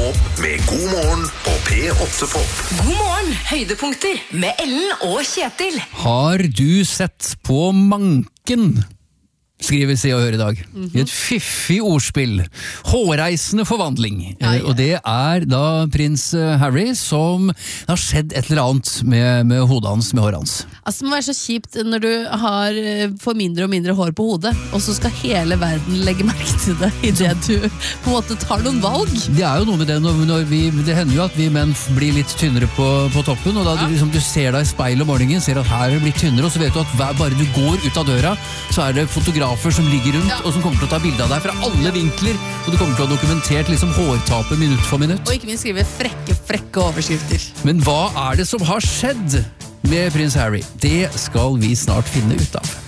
opp med God morgen på P8 Pop. God morgen, høydepunkter med Ellen og Kjetil. Har du sett på manken? Skriver Se og Hør i dag. I et fiffig ordspill. Hårreisende forvandling. Og det er da prins Harry som har skjedd et eller annet med hodet hans, med håret hans. Altså, det må være så kjipt når du får mindre og mindre hår på hodet, og så skal hele verden legge merke til det i det du på en måte tar noen valg. Det er jo noe med det det hender jo at vi menn blir litt tynnere på toppen, og da du ser deg i speil om morgenen, ser at her er det blitt tynnere, og så vet du at bare du går ut av døra, så er det fotografer som ligger rundt, og som kommer til å ta bilde av deg fra alle vinkler, og du kommer til å ha dokumentert hårtapet minutt for minutt. Og ikke minst skrive frekke overskrifter. Men hva er det som har skjedd med prins Harry? Det skal vi snart finne ut av.